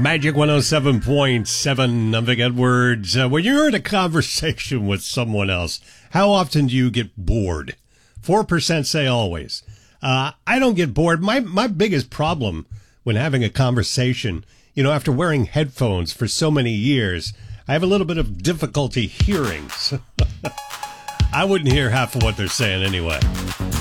Magic 107.7. I'm Vic Edwards. When you're in a conversation with someone else, how often do you get bored? 4% say always. I don't get bored. My biggest problem when having a conversation, after wearing headphones for so many years, I have a little bit of difficulty hearing. I wouldn't hear half of what they're saying anyway.